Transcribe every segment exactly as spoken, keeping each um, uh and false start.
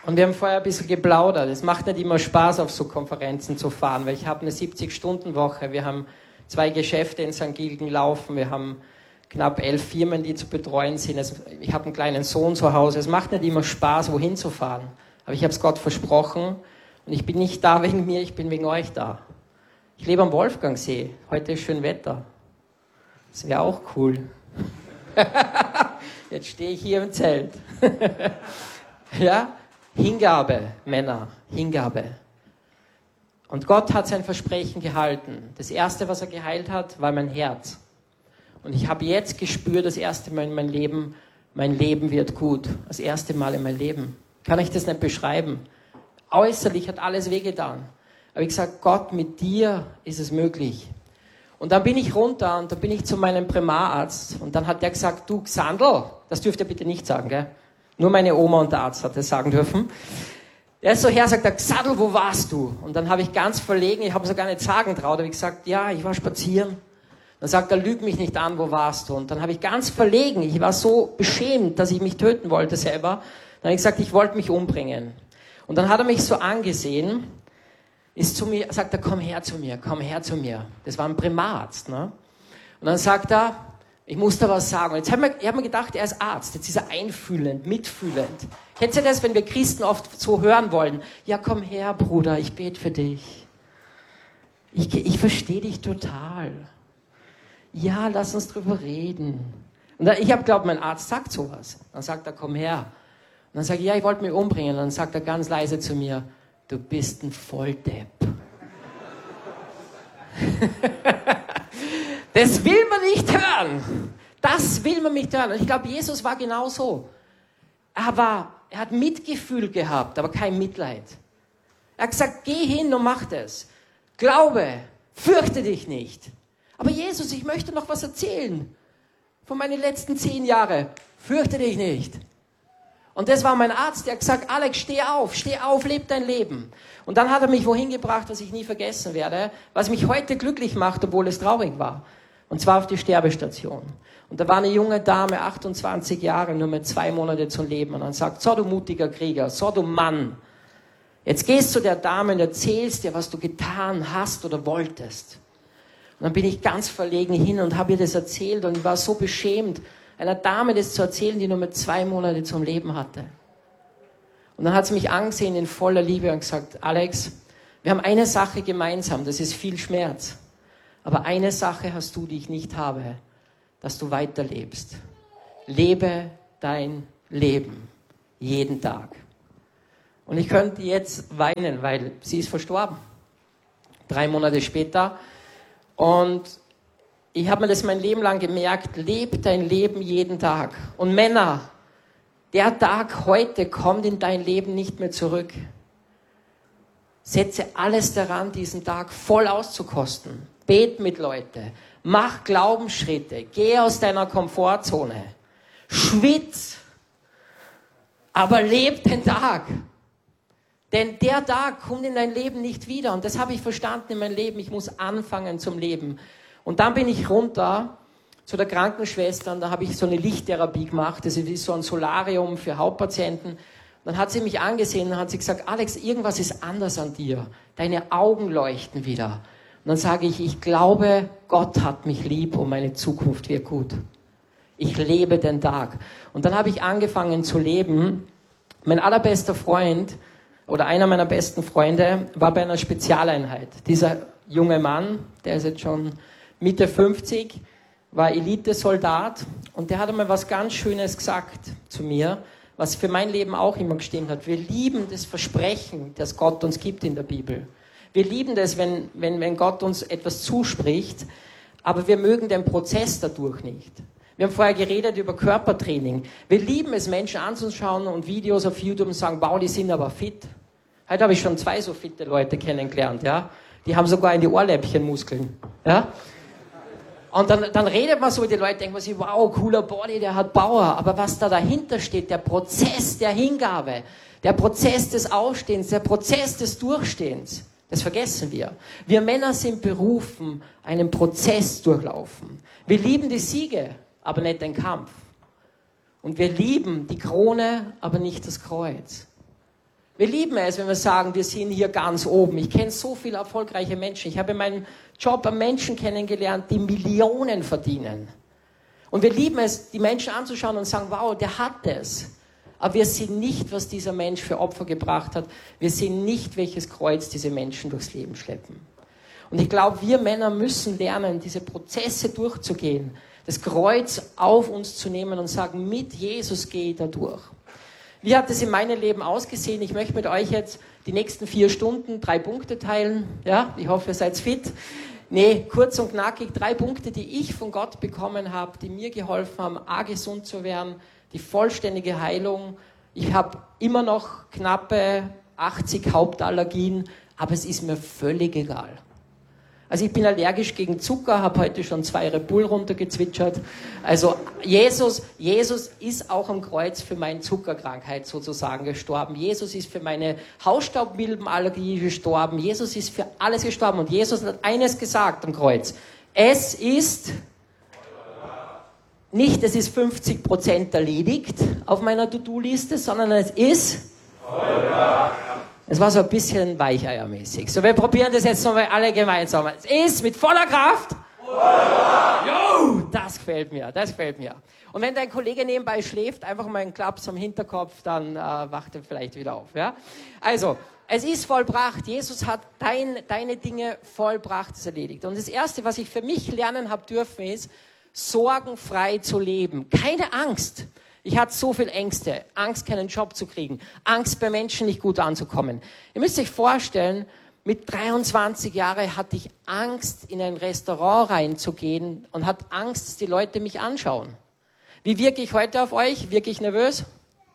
Und wir haben vorher ein bisschen geplaudert. Es macht nicht immer Spaß, auf so Konferenzen zu fahren, weil ich habe eine siebzig-Stunden-Woche. Wir haben zwei Geschäfte in Sankt Gilgen laufen. Wir haben knapp elf Firmen, die zu betreuen sind. Ich habe einen kleinen Sohn zu Hause. Es macht nicht immer Spaß, wohin zu fahren. Aber ich habe es Gott versprochen. Und ich bin nicht da wegen mir, ich bin wegen euch da. Ich lebe am Wolfgangsee. Heute ist schön Wetter. Das wäre auch cool. Jetzt stehe ich hier im Zelt. Ja? Hingabe, Männer, Hingabe. Und Gott hat sein Versprechen gehalten. Das Erste, was er geheilt hat, war mein Herz. Und ich habe jetzt gespürt, das erste Mal in meinem Leben, mein Leben wird gut. Das erste Mal in meinem Leben. Kann ich das nicht beschreiben? Äußerlich hat alles wehgetan. Aber ich gesagt, Gott, mit dir ist es möglich. Und dann bin ich runter und dann bin ich zu meinem Primararzt. Und dann hat der gesagt, du Xandl, das dürft ihr bitte nicht sagen, gell? Nur meine Oma und der Arzt hat das sagen dürfen. Er ist so her, sagt er, Xandl, wo warst du? Und dann habe ich ganz verlegen, ich habe so gar nicht sagen traut, habe ich gesagt, ja, ich war spazieren. Dann sagt er, lüg mich nicht an, wo warst du? Und dann habe ich ganz verlegen, ich war so beschämt, dass ich mich töten wollte selber. Dann habe ich gesagt, ich wollte mich umbringen. Und dann hat er mich so angesehen, ist zu mir, sagt er, komm her zu mir, komm her zu mir. Das war ein Primararzt, ne? Und dann sagt er, ich muss da was sagen. Und jetzt habe ich hab mir gedacht, er ist Arzt. Jetzt ist er einfühlend, mitfühlend. Kennt ihr das, wenn wir Christen oft so hören wollen? Ja, komm her, Bruder, ich bete für dich. Ich, ich verstehe dich total. Ja, lass uns drüber reden. Und dann, ich habe geglaubt, mein Arzt sagt sowas. Dann sagt er, komm her. Und dann sage ich, ja, ich wollte mich umbringen. Und dann sagt er ganz leise zu mir, du bist ein Volldepp. Das will man nicht hören. Das will man nicht hören. Und ich glaube, Jesus war genau so. Er, war, er hat Mitgefühl gehabt, aber kein Mitleid. Er hat gesagt, geh hin und mach das. Glaube, fürchte dich nicht. Aber Jesus, ich möchte noch was erzählen. Von meinen letzten zehn Jahren. Fürchte dich nicht. Und das war mein Arzt, der hat gesagt, Alex, steh auf, steh auf, leb dein Leben. Und dann hat er mich wohin gebracht, was ich nie vergessen werde, was mich heute glücklich macht, obwohl es traurig war. Und zwar auf die Sterbestation. Und da war eine junge Dame, achtundzwanzig Jahre, nur mit zwei Monate zu leben. Und dann sagt, so du mutiger Krieger, so du Mann, jetzt gehst du der Dame und erzählst dir, was du getan hast oder wolltest. Und dann bin ich ganz verlegen hin und habe ihr das erzählt und ich war so beschämt, einer Dame das zu erzählen, die nur mit zwei Monate zum Leben hatte. Und dann hat sie mich angesehen in voller Liebe und gesagt, Alex, wir haben eine Sache gemeinsam, das ist viel Schmerz. Aber eine Sache hast du, die ich nicht habe, dass du weiterlebst. Lebe dein Leben, jeden Tag. Und ich könnte jetzt weinen, weil sie ist verstorben. Drei Monate später. Und ich habe mir das mein Leben lang gemerkt, lebe dein Leben jeden Tag. Und Männer, der Tag heute kommt in dein Leben nicht mehr zurück. Setze alles daran, diesen Tag voll auszukosten. Bet mit Leuten, mach Glaubensschritte, geh aus deiner Komfortzone, schwitz, aber leb den Tag. Denn der Tag kommt in dein Leben nicht wieder. Und das habe ich verstanden in meinem Leben. Ich muss anfangen zum Leben. Und dann bin ich runter zu der Krankenschwester und da habe ich so eine Lichttherapie gemacht. Das ist so ein Solarium für Hautpatienten. Dann hat sie mich angesehen und hat sie gesagt, Alex, irgendwas ist anders an dir. Deine Augen leuchten wieder. Und dann sage ich, ich glaube, Gott hat mich lieb und meine Zukunft wird gut. Ich lebe den Tag. Und dann habe ich angefangen zu leben. Mein allerbester Freund oder einer meiner besten Freunde war bei einer Spezialeinheit. Dieser junge Mann, der ist jetzt schon Mitte fünfzig, war Elitesoldat und der hat einmal was ganz Schönes gesagt zu mir, was für mein Leben auch immer gestimmt hat. Wir lieben das Versprechen, das Gott uns gibt in der Bibel. Wir lieben das, wenn, wenn, wenn Gott uns etwas zuspricht, aber wir mögen den Prozess dadurch nicht. Wir haben vorher geredet über Körpertraining. Wir lieben es, Menschen anzuschauen und Videos auf YouTube und sagen, wow, die sind aber fit. Heute habe ich schon zwei so fitte Leute kennengelernt, ja. Die haben sogar in die Ohrläppchenmuskeln, ja. Und dann, dann redet man so mit den Leuten, denkt man sich, wow, cooler Body, der hat Power. Aber was da dahinter steht, der Prozess der Hingabe, der Prozess des Aufstehens, der Prozess des Durchstehens, das vergessen wir. Wir Männer sind berufen, einen Prozess durchlaufen. Wir lieben die Siege, aber nicht den Kampf. Und wir lieben die Krone, aber nicht das Kreuz. Wir lieben es, wenn wir sagen, wir sind hier ganz oben. Ich kenne so viele erfolgreiche Menschen. Ich habe in meinem Job Menschen kennengelernt, die Millionen verdienen. Und wir lieben es, die Menschen anzuschauen und sagen, wow, der hat es. Aber wir sehen nicht, was dieser Mensch für Opfer gebracht hat. Wir sehen nicht, welches Kreuz diese Menschen durchs Leben schleppen. Und ich glaube, wir Männer müssen lernen, diese Prozesse durchzugehen, das Kreuz auf uns zu nehmen und sagen, mit Jesus gehe ich da durch. Wie hat es in meinem Leben ausgesehen? Ich möchte mit euch jetzt die nächsten vier Stunden drei Punkte teilen. Ja, ich hoffe, ihr seid fit. Nee, kurz und knackig, drei Punkte, die ich von Gott bekommen habe, die mir geholfen haben, A, gesund zu werden, die vollständige Heilung. Ich habe immer noch knappe achtzig Hauptallergien, aber es ist mir völlig egal. Also ich bin allergisch gegen Zucker, habe heute schon zwei Red Bull runtergezwitschert. Also Jesus, Jesus ist auch am Kreuz für meine Zuckerkrankheit sozusagen gestorben. Jesus ist für meine Hausstaubmilbenallergie gestorben. Jesus ist für alles gestorben. Und Jesus hat eines gesagt am Kreuz. Es ist nicht, es ist fünfzig Prozent erledigt auf meiner To-Do-Liste, sondern es ist Es war so ein bisschen weicheiermäßig. So, wir probieren das jetzt nochmal alle gemeinsam. Es ist mit voller Kraft. Jo, das gefällt mir, das gefällt mir. Und wenn dein Kollege nebenbei schläft, einfach mal einen Klaps am Hinterkopf, dann äh, wacht er vielleicht wieder auf. Ja? Also, es ist vollbracht. Jesus hat dein, deine Dinge vollbracht, ist erledigt. Und das Erste, was ich für mich lernen habe dürfen, ist, sorgenfrei zu leben. Keine Angst. Ich hatte so viel Ängste. Angst, keinen Job zu kriegen. Angst, bei Menschen nicht gut anzukommen. Ihr müsst euch vorstellen, mit dreiundzwanzig Jahren hatte ich Angst, in ein Restaurant reinzugehen und hatte Angst, dass die Leute mich anschauen. Wie wirke ich heute auf euch? Wirke ich nervös?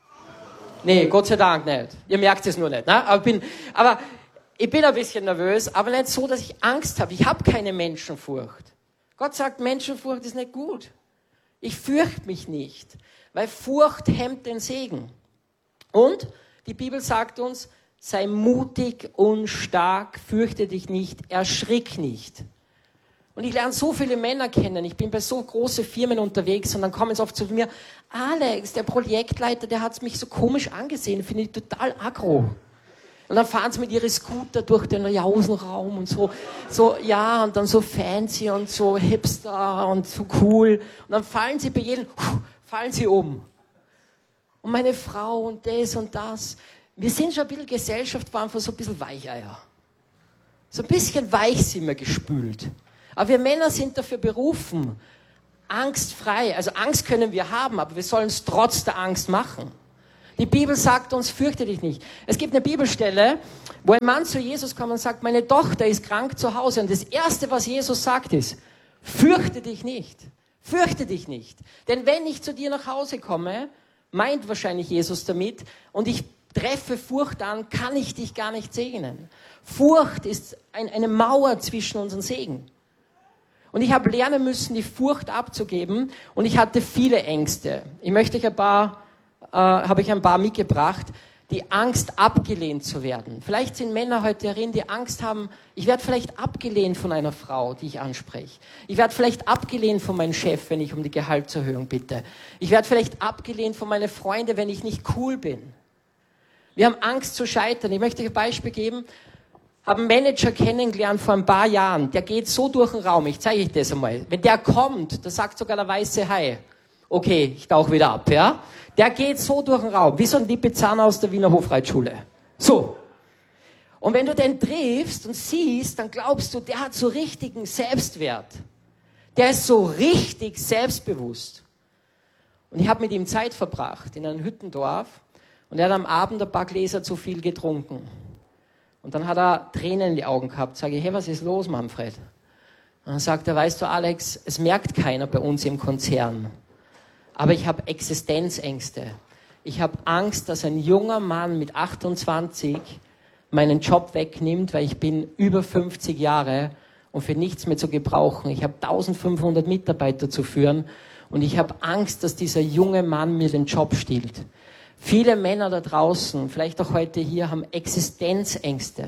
Nee, Gott sei Dank nicht. Ihr merkt es nur nicht. Ne? Aber, bin, aber ich bin ein bisschen nervös, aber nicht so, dass ich Angst habe. Ich habe keine Menschenfurcht. Gott sagt, Menschenfurcht ist nicht gut. Ich fürchte mich nicht. Weil Furcht hemmt den Segen. Und die Bibel sagt uns, sei mutig und stark, fürchte dich nicht, erschrick nicht. Und ich lerne so viele Männer kennen, ich bin bei so großen Firmen unterwegs und dann kommen sie oft zu mir, Alex, der Projektleiter, der hat mich so komisch angesehen, finde ich total aggro. Und dann fahren sie mit ihren Scooter durch den Jausenraum und so, so, ja, und dann so fancy und so hipster und so cool. Und dann fallen sie bei jedem, fallen sie um. Und meine Frau und das und das. Wir sind schon ein bisschen Gesellschaft, waren einfach so ein bisschen Weicheier. So ein bisschen weich sind wir gespült. Aber wir Männer sind dafür berufen, angstfrei. Also Angst können wir haben, aber wir sollen es trotz der Angst machen. Die Bibel sagt uns, fürchte dich nicht. Es gibt eine Bibelstelle, wo ein Mann zu Jesus kommt und sagt, meine Tochter ist krank zu Hause. Und das Erste, was Jesus sagt, ist, fürchte dich nicht. Fürchte dich nicht. Denn wenn ich zu dir nach Hause komme, meint wahrscheinlich Jesus damit, und ich treffe Furcht an, kann ich dich gar nicht segnen. Furcht ist ein, eine Mauer zwischen unseren Segen. Und ich habe lernen müssen, die Furcht abzugeben, und ich hatte viele Ängste. Ich möchte euch ein paar, äh, habe ich ein paar mitgebracht. Die Angst, abgelehnt zu werden. Vielleicht sind Männer heute darin, die Angst haben, ich werde vielleicht abgelehnt von einer Frau, die ich anspreche. Ich werde vielleicht abgelehnt von meinem Chef, wenn ich um die Gehaltserhöhung bitte. Ich werde vielleicht abgelehnt von meinen Freunden, wenn ich nicht cool bin. Wir haben Angst zu scheitern. Ich möchte euch ein Beispiel geben. Ich habe einen Manager kennengelernt vor ein paar Jahren. Der geht so durch den Raum. Ich zeige euch das einmal. Wenn der kommt, da sagt sogar der weiße Hai. Okay, ich tauche wieder ab, ja? Der geht so durch den Raum, wie so ein Lipizzaner aus der Wiener Hofreitschule. So. Und wenn du den triffst und siehst, dann glaubst du, der hat so richtigen Selbstwert. Der ist so richtig selbstbewusst. Und ich habe mit ihm Zeit verbracht in einem Hüttendorf, und er hat am Abend ein paar Gläser zu viel getrunken. Und dann hat er Tränen in die Augen gehabt. Sage ich, hey, was ist los, Manfred? Und dann sagt er, weißt du, Alex, es merkt keiner bei uns im Konzern. Aber ich habe Existenzängste. Ich habe Angst, dass ein junger Mann mit achtundzwanzig meinen Job wegnimmt, weil ich bin über fünfzig Jahre und für nichts mehr zu gebrauchen. Ich habe eintausendfünfhundert Mitarbeiter zu führen und ich habe Angst, dass dieser junge Mann mir den Job stiehlt. Viele Männer da draußen, vielleicht auch heute hier, haben Existenzängste.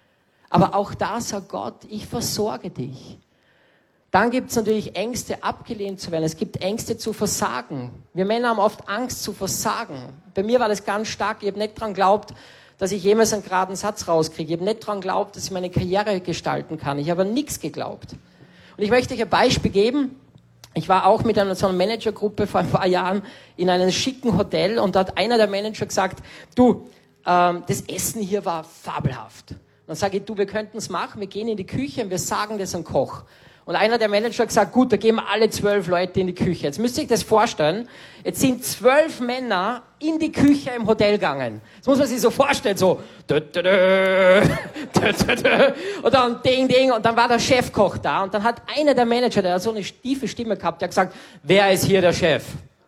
Aber auch da sagt Gott, ich versorge dich. Dann gibt es natürlich Ängste, abgelehnt zu werden. Es gibt Ängste zu versagen. Wir Männer haben oft Angst zu versagen. Bei mir war das ganz stark. Ich habe nicht daran geglaubt, dass ich jemals einen geraden Satz rauskriege. Ich habe nicht daran geglaubt, dass ich meine Karriere gestalten kann. Ich habe an nichts geglaubt. Und ich möchte euch ein Beispiel geben. Ich war auch mit einer so einer Managergruppe vor ein paar Jahren in einem schicken Hotel und da hat einer der Manager gesagt, du, ähm, das Essen hier war fabelhaft. Dann sage ich, du, wir könnten es machen, wir gehen in die Küche und wir sagen das an Koch. Und einer der Manager hat gesagt, gut, da gehen wir alle zwölf Leute in die Küche. Jetzt müsst ihr euch das vorstellen, jetzt sind zwölf Männer in die Küche im Hotel gegangen. Das muss man sich so vorstellen, so dö, dö, dö, dö, dö, dö, und dann ding, ding, und dann war der Chefkoch da und dann hat einer der Manager, der hat so eine tiefe Stimme gehabt, der hat gesagt, wer ist hier der Chef?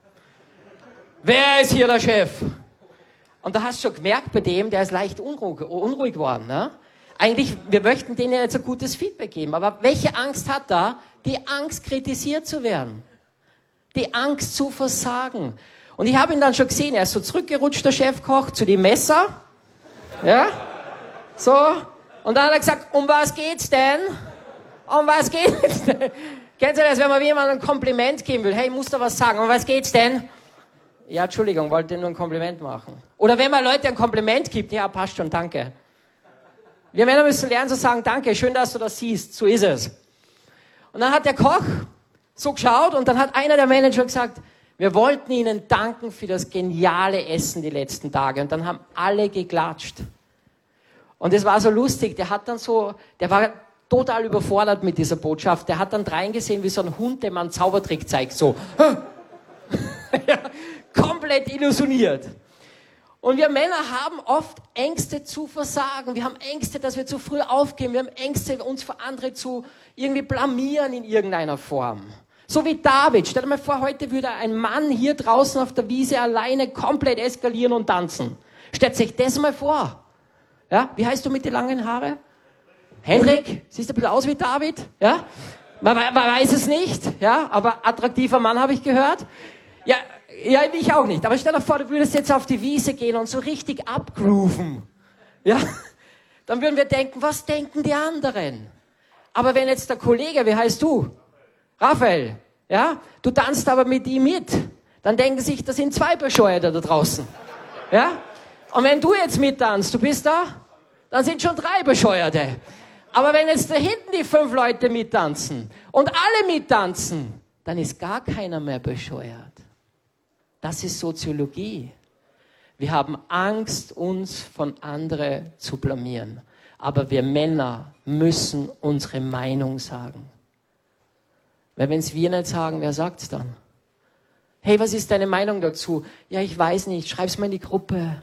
Wer ist hier der Chef? Und da hast du schon gemerkt bei dem, der ist leicht unruhig, unruhig geworden, ne? Eigentlich, wir möchten denen jetzt ein gutes Feedback geben, aber welche Angst hat er? Die Angst, kritisiert zu werden. Die Angst zu versagen. Und ich habe ihn dann schon gesehen, er ist so zurückgerutscht, der Chefkoch, zu dem Messer. Ja? So. Und dann hat er gesagt, um was geht's denn? Um was geht's denn? Kennst du das, wenn man jemandem ein Kompliment geben will? Hey, ich muss da was sagen. Um was geht's denn? Ja, Entschuldigung, wollte nur ein Kompliment machen. Oder wenn man Leute ein Kompliment gibt, ja, passt schon, danke. Wir Männer müssen lernen zu sagen, danke, schön, dass du das siehst, so ist es. Und dann hat der Koch so geschaut und dann hat einer der Manager gesagt, wir wollten Ihnen danken für das geniale Essen die letzten Tage. Und dann haben alle geklatscht. Und es war so lustig, der hat dann so, der war total überfordert mit dieser Botschaft. Der hat dann reingesehen wie so ein Hund, dem man einen Zaubertrick zeigt, so. Ja, komplett illusioniert. Und wir Männer haben oft Ängste zu versagen. Wir haben Ängste, dass wir zu früh aufgeben. Wir haben Ängste, uns vor andere zu irgendwie blamieren in irgendeiner Form. So wie David. Stell dir mal vor, heute würde ein Mann hier draußen auf der Wiese alleine komplett eskalieren und tanzen. Stellt sich das mal vor. Ja? Wie heißt du mit den langen Haaren? Hendrik? Siehst du ein bisschen aus wie David? Ja? Man, man weiß es nicht. Ja? Aber attraktiver Mann habe ich gehört. Ja, ja, ich auch nicht. Aber stell dir vor, du würdest jetzt auf die Wiese gehen und so richtig abgrooven. Ja? Dann würden wir denken, was denken die anderen? Aber wenn jetzt der Kollege, wie heißt du? Raphael, ja? Du tanzt aber mit ihm mit. Dann denken sich, da sind zwei Bescheuerte da draußen. Ja? Und wenn du jetzt mittanzt, du bist da, dann sind schon drei Bescheuerte. Aber wenn jetzt da hinten die fünf Leute mittanzen und alle mittanzen, dann ist gar keiner mehr bescheuert. Das ist Soziologie. Wir haben Angst, uns von anderen zu blamieren. Aber wir Männer müssen unsere Meinung sagen. Weil wenn es wir nicht sagen, wer sagt es dann? Hey, was ist deine Meinung dazu? Ja, ich weiß nicht, schreib's mal in die Gruppe.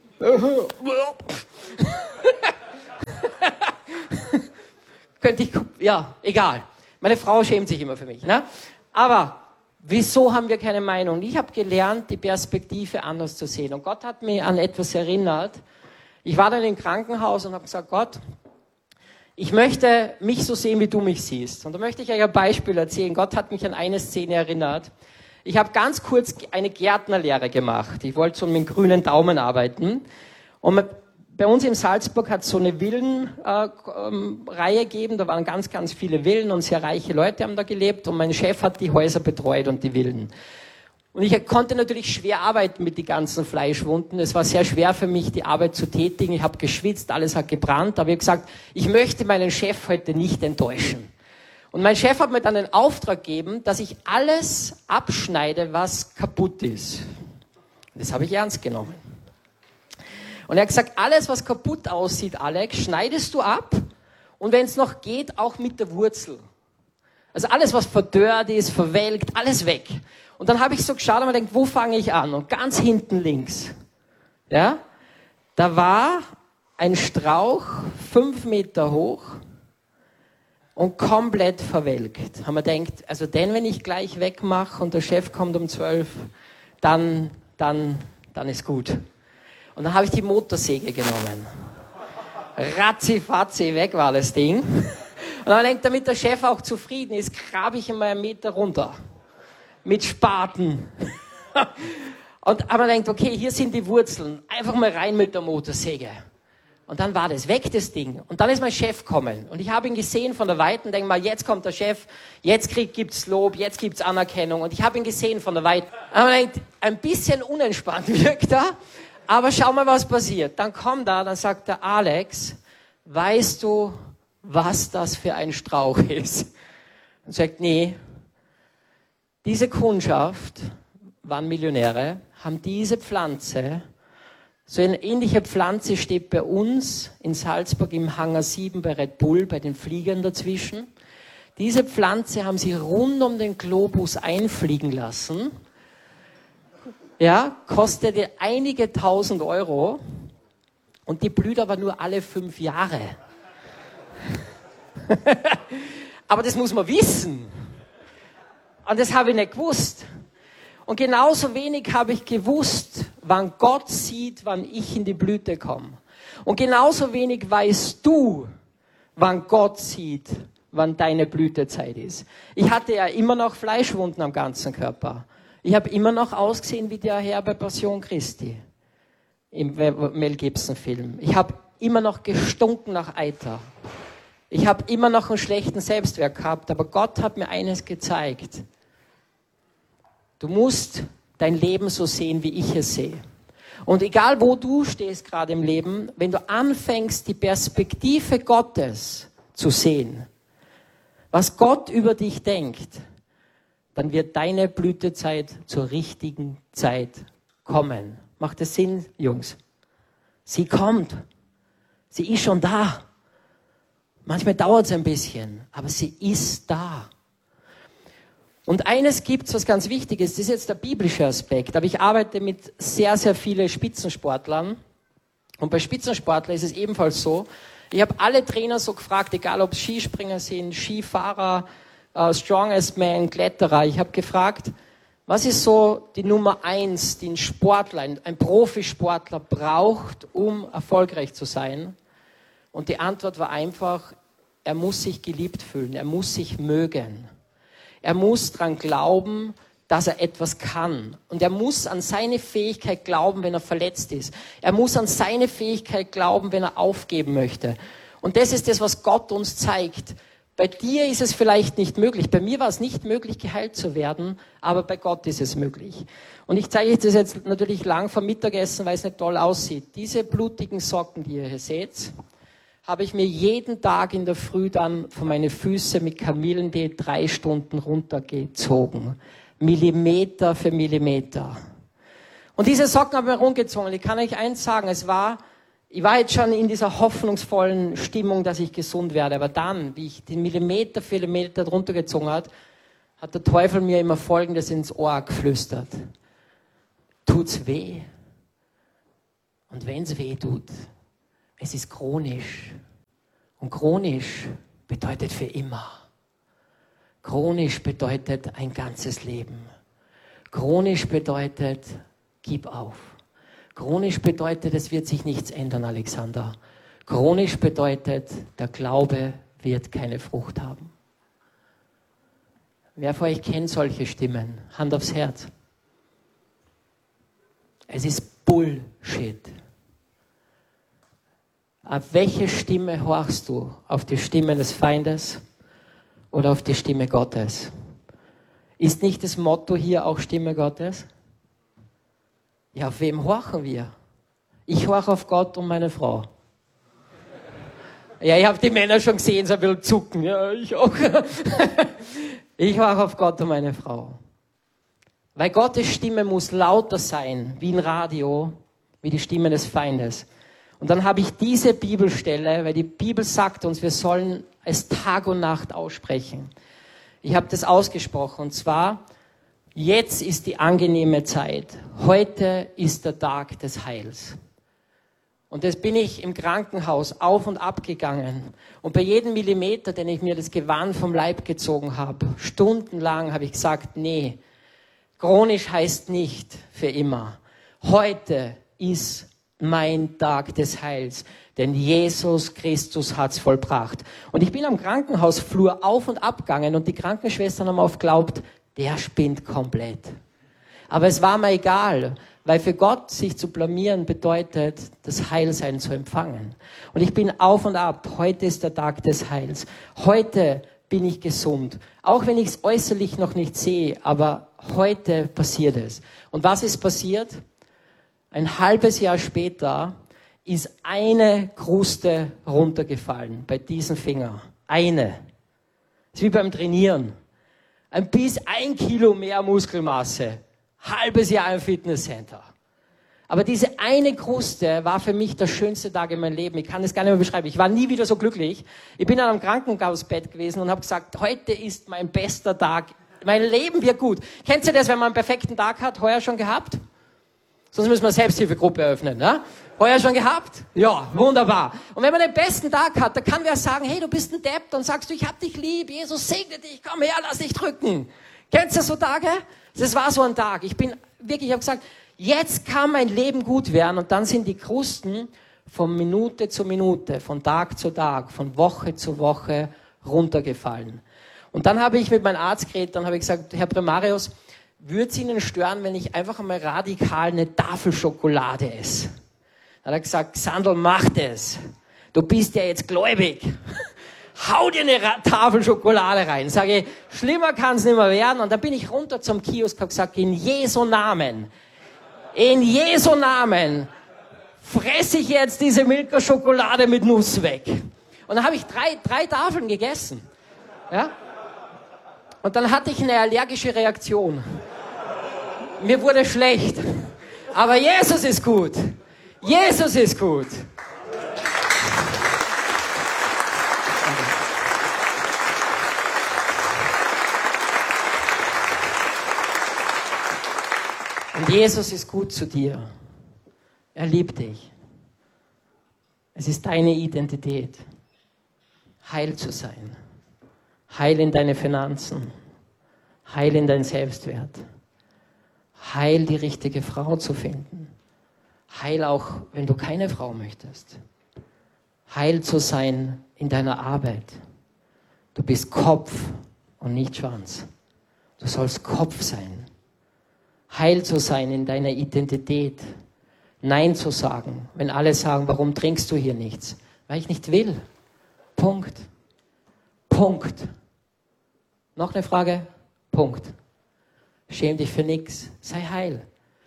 Könnte ich, ja, egal. Meine Frau schämt sich immer für mich, ne? Aber wieso haben wir keine Meinung? Ich habe gelernt, die Perspektive anders zu sehen. Und Gott hat mich an etwas erinnert. Ich war dann im Krankenhaus und habe gesagt, Gott, ich möchte mich so sehen, wie du mich siehst. Und da möchte ich euch ein Beispiel erzählen. Gott hat mich an eine Szene erinnert. Ich habe ganz kurz eine Gärtnerlehre gemacht. Ich wollte so mit dem grünen Daumen arbeiten. Und bei uns in Salzburg hat es so eine Villenreihe äh, gegeben. Da waren ganz, ganz viele Villen und sehr reiche Leute haben da gelebt. Und mein Chef hat die Häuser betreut und die Villen. Und ich konnte natürlich schwer arbeiten mit den ganzen Fleischwunden. Es war sehr schwer für mich, die Arbeit zu tätigen. Ich habe geschwitzt, alles hat gebrannt. Aber ich habe gesagt, ich möchte meinen Chef heute nicht enttäuschen. Und mein Chef hat mir dann den Auftrag gegeben, dass ich alles abschneide, was kaputt ist. Das habe ich ernst genommen. Und er hat gesagt, alles, was kaputt aussieht, Alex, schneidest du ab. Und wenn es noch geht, auch mit der Wurzel. Also alles, was verdörrt ist, verwelkt, alles weg. Und dann habe ich so geschaut und mir gedacht, wo fange ich an? Und ganz hinten links, ja, da war ein Strauch, fünf Meter hoch und komplett verwelkt. Haben wir gedacht, also den, wenn ich gleich wegmache und der Chef kommt um zwölf, dann, dann, dann ist gut. Und dann habe ich die Motorsäge genommen. Ratzi-fatzi, weg war das Ding. Und dann habe ich gedacht, damit der Chef auch zufrieden ist, grabe ich ihn mal einen Meter runter. Mit Spaten. Und aber denkt, okay, hier sind die Wurzeln. Einfach mal rein mit der Motorsäge. Und dann war das weg, das Ding. Und dann ist mein Chef gekommen. Und ich habe ihn gesehen von der Weiten, denke mal, jetzt kommt der Chef, jetzt kriegt, gibt's Lob, jetzt gibt's Anerkennung. Und ich habe ihn gesehen von der Weiten. Aber denkt, ein bisschen unentspannt wirkt er. Aber schau mal, was passiert. Dann kommt er, dann sagt der Alex, weißt du, was das für ein Strauch ist? Und sagt, nee, diese Kundschaft waren Millionäre, haben diese Pflanze, so eine ähnliche Pflanze steht bei uns in Salzburg im Hangar sieben bei Red Bull, bei den Fliegern dazwischen. Diese Pflanze haben sie rund um den Globus einfliegen lassen. Ja, kostete einige tausend Euro und die blüht aber nur alle fünf Jahre. Aber das muss man wissen. Und das habe ich nicht gewusst. Und genauso wenig habe ich gewusst, wann Gott sieht, wann ich in die Blüte komme. Und genauso wenig weißt du, wann Gott sieht, wann deine Blütezeit ist. Ich hatte ja immer noch Fleischwunden am ganzen Körper. Ich habe immer noch ausgesehen wie der Herr bei Passion Christi im Mel Gibson-Film. Ich habe immer noch gestunken nach Eiter. Ich habe immer noch einen schlechten Selbstwert gehabt, aber Gott hat mir eines gezeigt. Du musst dein Leben so sehen, wie ich es sehe. Und egal, wo du stehst gerade im Leben, wenn du anfängst, die Perspektive Gottes zu sehen, was Gott über dich denkt, dann wird deine Blütezeit zur richtigen Zeit kommen. Macht das Sinn, Jungs? Sie kommt. Sie ist schon da. Manchmal dauert es ein bisschen, aber sie ist da. Und eines gibt's, was ganz wichtig ist, das ist jetzt der biblische Aspekt, aber ich arbeite mit sehr, sehr vielen Spitzensportlern. Und bei Spitzensportlern ist es ebenfalls so, ich habe alle Trainer so gefragt, egal ob es Skispringer sind, Skifahrer, uh, Strongest Man, Kletterer, ich habe gefragt, was ist so die Nummer eins, die ein Sportler, ein, ein Profisportler braucht, um erfolgreich zu sein? Und die Antwort war einfach, er muss sich geliebt fühlen, er muss sich mögen. Er muss daran glauben, dass er etwas kann. Und er muss an seine Fähigkeit glauben, wenn er verletzt ist. Er muss an seine Fähigkeit glauben, wenn er aufgeben möchte. Und das ist das, was Gott uns zeigt. Bei dir ist es vielleicht nicht möglich. Bei mir war es nicht möglich, geheilt zu werden, aber bei Gott ist es möglich. Und ich zeige euch das jetzt natürlich lang vor Mittagessen, weil es nicht toll aussieht. Diese blutigen Socken, die ihr hier seht, habe ich mir jeden Tag in der Früh dann von meinen Füßen mit Kamillentee drei Stunden runtergezogen. Millimeter für Millimeter. Und diese Socken habe ich mir rumgezogen. Ich kann euch eins sagen, es war, ich war jetzt schon in dieser hoffnungsvollen Stimmung, dass ich gesund werde. Aber dann, wie ich den Millimeter für Millimeter runtergezogen hat, hat der Teufel mir immer Folgendes ins Ohr geflüstert. Tut's weh? Und wenn's weh tut, es ist chronisch. Und chronisch bedeutet für immer. Chronisch bedeutet ein ganzes Leben. Chronisch bedeutet, gib auf. Chronisch bedeutet, es wird sich nichts ändern, Alexander. Chronisch bedeutet, der Glaube wird keine Frucht haben. Wer von euch kennt solche Stimmen? Hand aufs Herz. Es ist Bullshit. Auf welche Stimme horchst du? Auf die Stimme des Feindes oder auf die Stimme Gottes? Ist nicht das Motto hier auch Stimme Gottes? Ja, auf wem horchen wir? Ich horche auf Gott und meine Frau. Ja, ich habe die Männer schon gesehen, so ein bisschen zucken. Ja, ich auch. Ich horche auf Gott und meine Frau. Weil Gottes Stimme muss lauter sein, wie ein Radio, wie die Stimme des Feindes. Und dann habe ich diese Bibelstelle, weil die Bibel sagt uns, wir sollen es Tag und Nacht aussprechen. Ich habe das ausgesprochen, und zwar, jetzt ist die angenehme Zeit. Heute ist der Tag des Heils. Und das bin ich im Krankenhaus auf und ab gegangen. Und bei jedem Millimeter, den ich mir das Gewand vom Leib gezogen habe, stundenlang habe ich gesagt, nee, chronisch heißt nicht für immer. Heute ist mein Tag des Heils, denn Jesus Christus hat's vollbracht. Und ich bin am Krankenhausflur auf und ab gegangen und die Krankenschwestern haben oft geglaubt, der spinnt komplett. Aber es war mir egal, weil für Gott sich zu blamieren bedeutet, das Heilsein zu empfangen. Und ich bin auf und ab. Heute ist der Tag des Heils. Heute bin ich gesund. Auch wenn ich es äußerlich noch nicht sehe, aber heute passiert es. Und was ist passiert? Ein halbes Jahr später ist eine Kruste runtergefallen bei diesem Finger. Eine. Das ist wie beim Trainieren. Ein bis ein Kilo mehr Muskelmasse. Halbes Jahr im Fitnesscenter. Aber diese eine Kruste war für mich der schönste Tag in meinem Leben. Ich kann das gar nicht mehr beschreiben. Ich war nie wieder so glücklich. Ich bin an einem Krankenhausbett gewesen und habe gesagt, heute ist mein bester Tag. Mein Leben wird gut. Kennt ihr das, wenn man einen perfekten Tag hat? Heuer schon gehabt? Sonst müssen wir eine Selbsthilfegruppe eröffnen. Ne? Heuer schon gehabt? Ja, wunderbar. Und wenn man den besten Tag hat, dann kann wer sagen, hey, du bist ein Depp. Dann sagst du, ich hab dich lieb. Jesus segne dich. Komm her, lass dich drücken. Kennst du so Tage? Das war so ein Tag. Ich bin wirklich, ich habe gesagt, jetzt kann mein Leben gut werden. Und dann sind die Krusten von Minute zu Minute, von Tag zu Tag, von Woche zu Woche runtergefallen. Und dann habe ich mit meinem Arzt geredet, dann habe ich gesagt, Herr Primarius, würde es Ihnen stören, wenn ich einfach einmal radikal eine Tafel Schokolade esse? Dann hat er gesagt, Sandl, mach das. Du bist ja jetzt gläubig. Hau dir eine Ra- Tafel Schokolade rein. Sage ich, schlimmer kann es nicht mehr werden. Und dann bin ich runter zum Kiosk und habe gesagt, in Jesu Namen, in Jesu Namen fresse ich jetzt diese Milka-Schokolade mit Nuss weg. Und dann habe ich drei, drei Tafeln gegessen. Ja? Und dann hatte ich eine allergische Reaktion. Mir wurde schlecht. Aber Jesus ist gut. Jesus ist gut. Und Jesus ist gut zu dir. Er liebt dich. Es ist deine Identität, heil zu sein. Heil in deine Finanzen. Heil in deinen Selbstwert. Heil, die richtige Frau zu finden. Heil auch, wenn du keine Frau möchtest. Heil zu sein in deiner Arbeit. Du bist Kopf und nicht Schwanz. Du sollst Kopf sein. Heil zu sein in deiner Identität. Nein zu sagen, wenn alle sagen, warum trinkst du hier nichts? Weil ich nicht will. Punkt. Punkt. Noch eine Frage? Punkt. Schäm dich für nichts. Sei heil.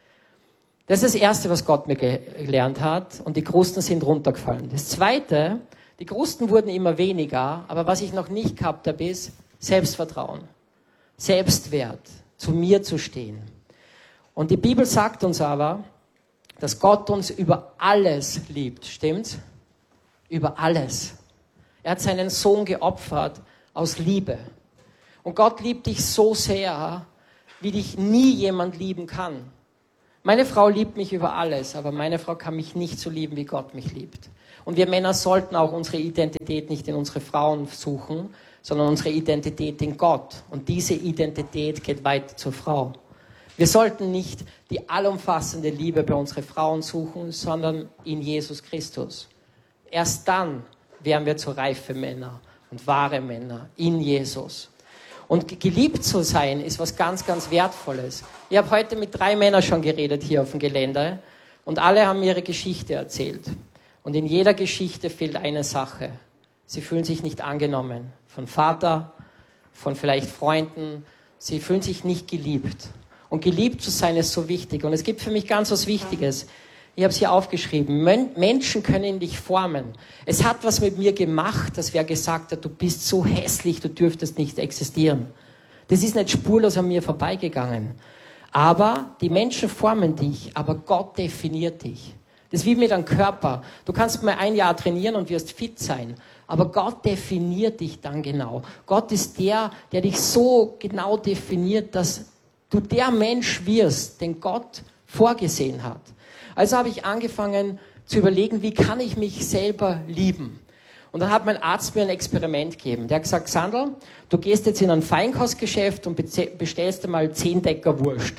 Das ist das Erste, was Gott mir gelernt hat. Und die Krusten sind runtergefallen. Das Zweite, die Krusten wurden immer weniger. Aber was ich noch nicht gehabt habe, ist Selbstvertrauen. Selbstwert. Zu mir zu stehen. Und die Bibel sagt uns aber, dass Gott uns über alles liebt. Stimmt's? Über alles. Er hat seinen Sohn geopfert aus Liebe. Und Gott liebt dich so sehr, wie dich nie jemand lieben kann. Meine Frau liebt mich über alles, aber meine Frau kann mich nicht so lieben, wie Gott mich liebt. Und wir Männer sollten auch unsere Identität nicht in unsere Frauen suchen, sondern unsere Identität in Gott. Und diese Identität geht weiter zur Frau. Wir sollten nicht die allumfassende Liebe bei unseren Frauen suchen, sondern in Jesus Christus. Erst dann werden wir zu reife Männer und wahre Männer in Jesus. Und geliebt zu sein ist was ganz, ganz Wertvolles. Ich habe heute mit drei Männern schon geredet hier auf dem Gelände und alle haben ihre Geschichte erzählt. Und in jeder Geschichte fehlt eine Sache. Sie fühlen sich nicht angenommen. Von Vater, von vielleicht Freunden. Sie fühlen sich nicht geliebt. Und geliebt zu sein ist so wichtig. Und es gibt für mich ganz was Wichtiges. Ich habe es hier aufgeschrieben. Menschen können dich formen. Es hat was mit mir gemacht, dass wer gesagt hat, du bist so hässlich, du dürftest nicht existieren. Das ist nicht spurlos an mir vorbeigegangen. Aber die Menschen formen dich, aber Gott definiert dich. Das ist wie mit einem Körper. Du kannst mal ein Jahr trainieren und wirst fit sein. Aber Gott definiert dich dann genau. Gott ist der, der dich so genau definiert, dass du der Mensch wirst, den Gott vorgesehen hat. Also habe ich angefangen zu überlegen, wie kann ich mich selber lieben? Und dann hat mein Arzt mir ein Experiment gegeben. Der hat gesagt, Sandl, du gehst jetzt in ein Feinkostgeschäft und bestellst einmal zehn Decker Wurst.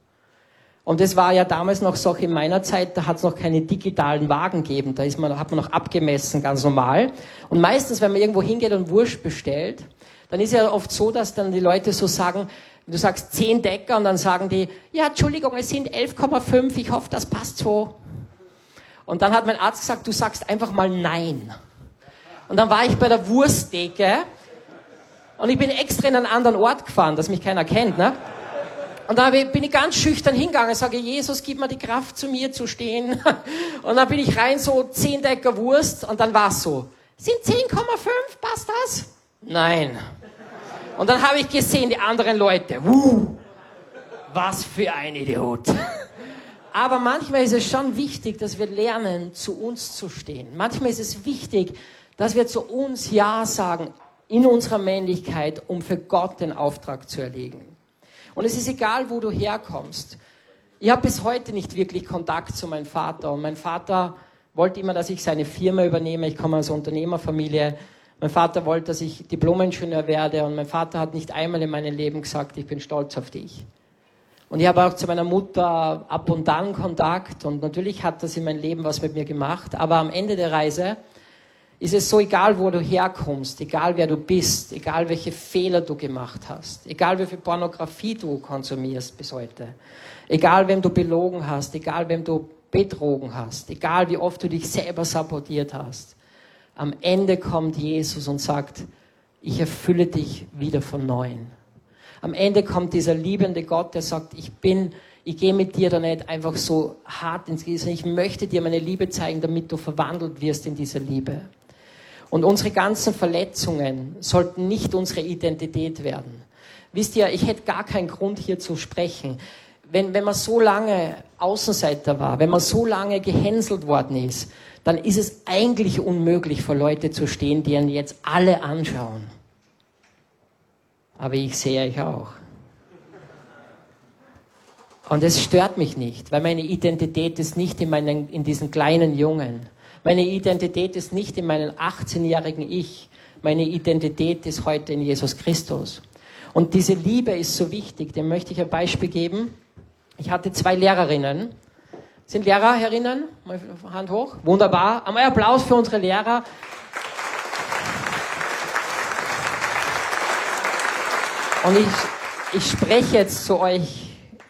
Und das war ja damals noch so, in meiner Zeit, da hat es noch keine digitalen Wagen gegeben. Da ist man, hat man noch abgemessen, ganz normal. Und meistens, wenn man irgendwo hingeht und Wurst bestellt, dann ist ja oft so, dass dann die Leute so sagen, du sagst zehn Decker und dann sagen die, ja, Entschuldigung, es sind elf Komma fünf, ich hoffe, das passt so. Und dann hat mein Arzt gesagt, du sagst einfach mal nein. Und dann war ich bei der Wursttheke und ich bin extra in einen anderen Ort gefahren, dass mich keiner kennt, ne? Und da bin ich ganz schüchtern hingegangen, sage, Jesus, gib mir die Kraft, zu mir zu stehen. Und dann bin ich rein, so zehn Decker Wurst, und dann war es so, sind zehn Komma fünf, passt das? Nein. Und dann habe ich gesehen, die anderen Leute, uh, was für ein Idiot. Aber manchmal ist es schon wichtig, dass wir lernen, zu uns zu stehen. Manchmal ist es wichtig, dass wir zu uns Ja sagen, in unserer Männlichkeit, um für Gott den Auftrag zu erledigen. Und es ist egal, wo du herkommst. Ich habe bis heute nicht wirklich Kontakt zu meinem Vater. Und mein Vater wollte immer, dass ich seine Firma übernehme. Ich komme aus einer Unternehmerfamilie. Mein Vater wollte, dass ich Diplom-Ingenieur werde. Und mein Vater hat nicht einmal in meinem Leben gesagt, ich bin stolz auf dich. Und ich habe auch zu meiner Mutter ab und an Kontakt. Und natürlich hat das in meinem Leben was mit mir gemacht. Aber am Ende der Reise ist es so, egal wo du herkommst, egal wer du bist, egal welche Fehler du gemacht hast, egal wie viel Pornografie du konsumierst bis heute, egal wem du belogen hast, egal wem du betrogen hast, egal wie oft du dich selber sabotiert hast, am Ende kommt Jesus und sagt, ich erfülle dich wieder von Neuem. Am Ende kommt dieser liebende Gott, der sagt, ich bin, ich gehe mit dir da nicht einfach so hart ins Gesicht, ich möchte dir meine Liebe zeigen, damit du verwandelt wirst in diese Liebe. Und unsere ganzen Verletzungen sollten nicht unsere Identität werden. Wisst ihr, ich hätte gar keinen Grund hier zu sprechen. Wenn, wenn man so lange Außenseiter war, wenn man so lange gehänselt worden ist, dann ist es eigentlich unmöglich, vor Leute zu stehen, die einen jetzt alle anschauen. Aber ich sehe euch auch. Und es stört mich nicht, weil meine Identität ist nicht in, meinen, in diesen kleinen Jungen. Meine Identität ist nicht in meinem achtzehnjährigen Ich. Meine Identität ist heute in Jesus Christus. Und diese Liebe ist so wichtig. Dem möchte ich ein Beispiel geben. Ich hatte zwei Lehrerinnen. Sind Lehrer herinnen? Mal Hand hoch. Wunderbar. Einmal Applaus für unsere Lehrer. Und ich, ich spreche jetzt zu euch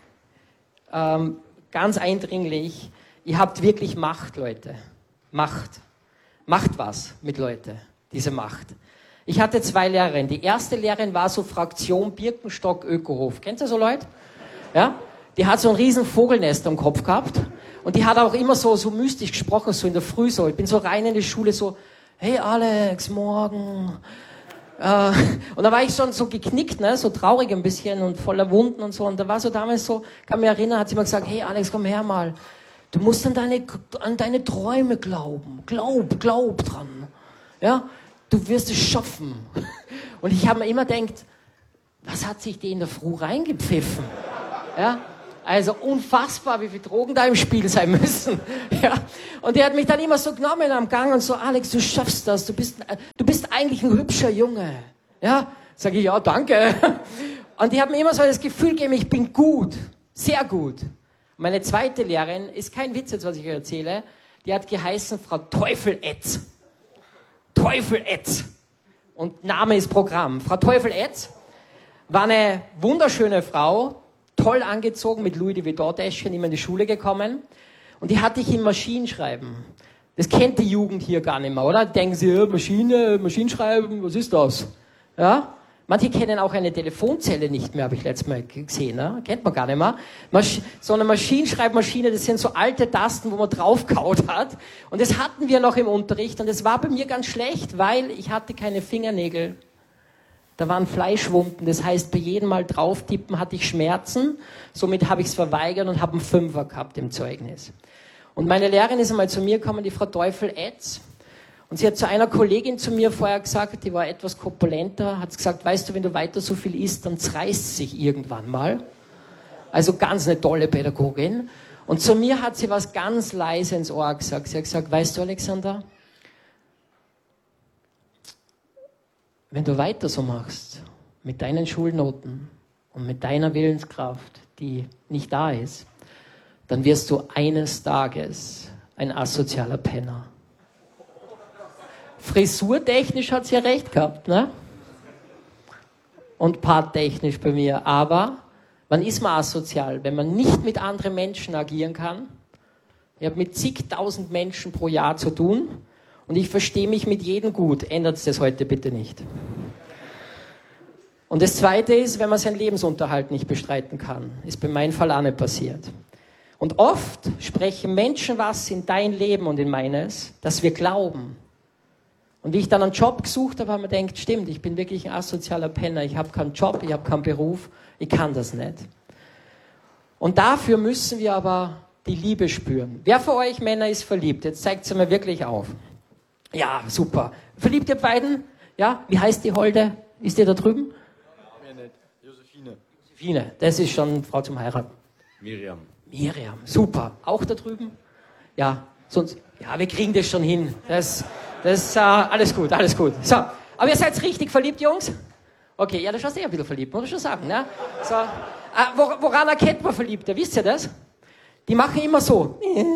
ähm, ganz eindringlich. Ihr habt wirklich Macht, Leute. Macht. Macht was mit Leuten, diese Macht. Ich hatte zwei Lehrerinnen. Die erste Lehrerin war so Fraktion Birkenstock Ökohof. Kennt ihr so Leute? Ja? Die hat so ein riesen Vogelnest am Kopf gehabt. Und die hat auch immer so, so mystisch gesprochen, so in der Früh so. Ich bin so rein in die Schule so, hey Alex, morgen. Äh, und da war ich schon so geknickt, ne, so traurig ein bisschen und voller Wunden und so. Und da war so damals so, kann mich erinnern, hat sie mal gesagt, hey Alex, komm her mal. Du musst an deine, an deine Träume glauben. Glaub, glaub dran. Ja, du wirst es schaffen. Und ich habe mir immer gedacht, was hat sich die in der Früh reingepfiffen? Ja, also unfassbar, wie viele Drogen da im Spiel sein müssen. Ja, und die hat mich dann immer so genommen am Gang und so, Alex, du schaffst das, du bist, du bist eigentlich ein hübscher Junge. Ja, sage ich, ja, danke. Und die hat mir immer so das Gefühl gegeben, ich bin gut, sehr gut. Meine zweite Lehrerin, ist kein Witz jetzt, was ich euch erzähle, die hat geheißen Frau Teufel-Etz. Teufel-Etz. Und Name ist Programm. Frau Teufel-Etz war eine wunderschöne Frau, toll angezogen, mit Louis Vuitton-Täschchen, immer in die Schule gekommen. Und die hatte ich im Maschinenschreiben. Das kennt die Jugend hier gar nicht mehr, oder? Denken sie, Maschine, Maschinenschreiben, was ist das? Ja? Manche kennen auch eine Telefonzelle nicht mehr, habe ich letztes Mal gesehen. Ne? Kennt man gar nicht mehr. Masch- so eine Maschinenschreibmaschine, das sind so alte Tasten, wo man draufgehauen hat. Und das hatten wir noch im Unterricht. Und das war bei mir ganz schlecht, weil ich hatte keine Fingernägel. Da waren Fleischwunden. Das heißt, bei jedem Mal drauftippen hatte ich Schmerzen. Somit habe ich es verweigert und habe einen Fünfer gehabt im Zeugnis. Und meine Lehrerin ist einmal zu mir gekommen, die Frau Teufel-Etz. Und sie hat zu einer Kollegin zu mir vorher gesagt, die war etwas korpulenter, hat gesagt, weißt du, wenn du weiter so viel isst, dann zerreißt es sich irgendwann mal. Also ganz eine tolle Pädagogin. Und zu mir hat sie was ganz leise ins Ohr gesagt. Sie hat gesagt, weißt du, Alexander, wenn du weiter so machst, mit deinen Schulnoten und mit deiner Willenskraft, die nicht da ist, dann wirst du eines Tages ein asozialer Penner. Frisurtechnisch hat sie ja recht gehabt, ne? Und paartechnisch bei mir. Aber wann ist man asozial? Wenn man nicht mit anderen Menschen agieren kann. Ich habe mit zigtausend Menschen pro Jahr zu tun und ich verstehe mich mit jedem gut. Ändert es das heute bitte nicht. Und das Zweite ist, wenn man seinen Lebensunterhalt nicht bestreiten kann. Ist bei meinem Fall auch nicht passiert. Und oft sprechen Menschen was in dein Leben und in meines, dass wir glauben. Und wie ich dann einen Job gesucht habe, habe ich mir gedacht, stimmt, ich bin wirklich ein asozialer Penner. Ich habe keinen Job, ich habe keinen Beruf, ich kann das nicht. Und dafür müssen wir aber die Liebe spüren. Wer von euch Männer ist verliebt? Jetzt zeigt sie mir wirklich auf. Ja, super. Verliebt ihr beiden? Ja? Wie heißt die Holde? Ist die da drüben? Josephine. Josephine, das ist schon Frau zum Heiraten. Miriam. Miriam, super. Auch da drüben? Ja, sonst, ja, wir kriegen das schon hin. Das, das, äh, alles gut, alles gut. So, aber ihr seid richtig verliebt, Jungs? Okay, ja, da schaust du eh ein bisschen verliebt, muss ich schon sagen, ne? So, äh, woran erkennt man Verliebte? Wisst ihr das? Die machen immer so.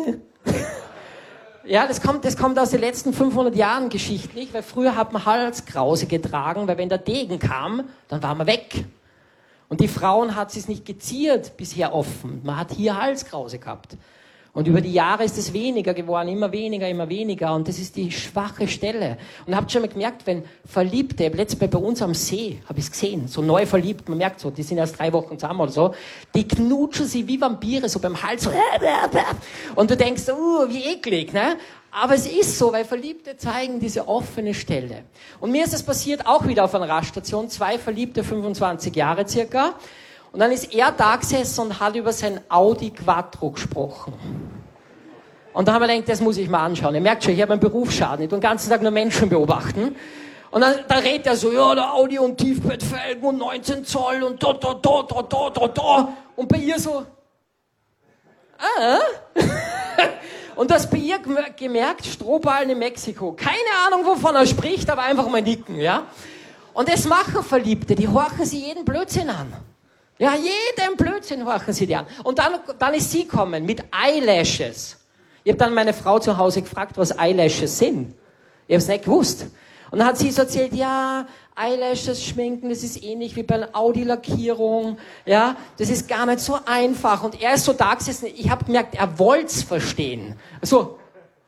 Ja, das kommt, das kommt aus den letzten fünfhundert Jahren geschichtlich, weil früher hat man Halskrause getragen, weil wenn der Degen kam, dann war man weg. Und die Frauen hat es nicht geziert bisher offen. Man hat hier Halskrause gehabt. Und über die Jahre ist es weniger geworden, immer weniger, immer weniger. Und das ist die schwache Stelle. Und habt schon mal gemerkt, wenn Verliebte, letztes Mal bei uns am See, habe ich es gesehen, so neu verliebt, man merkt so, die sind erst drei Wochen zusammen oder so, die knutschen sie wie Vampire, so beim Hals, so, und du denkst, uh, wie eklig, ne? Aber es ist so, weil Verliebte zeigen diese offene Stelle. Und mir ist es passiert, auch wieder auf einer Raststation, zwei Verliebte, fünfundzwanzig Jahre circa. Und dann ist er da gesessen und hat über sein Audi Quattro gesprochen. Und da haben wir gedacht, das muss ich mal anschauen. Ihr merkt schon, ich habe einen Berufsschaden. Ich tue den ganzen Tag nur Menschen beobachten. Und dann, dann redet er so, ja, der Audi und Tiefbettfelgen und neunzehn Zoll und da, da, da, da, da, da, da. Und bei ihr so, ah. Und das bei ihr gemerkt, Strohballen in Mexiko. Keine Ahnung, wovon er spricht, aber einfach mal nicken, ja. Und das machen Verliebte, die horchen sie jeden Blödsinn an. Ja, jeden Blödsinn horchen sie dir an. Und dann, dann ist sie gekommen mit Eyelashes. Ich habe dann meine Frau zu Hause gefragt, was Eyelashes sind. Ich habe es nicht gewusst. Und dann hat sie so erzählt, ja, Eyelashes schminken, das ist ähnlich wie bei einer Audi-Lackierung. Ja, das ist gar nicht so einfach. Und er ist so da gesessen, ich habe gemerkt, er wollte es verstehen. So.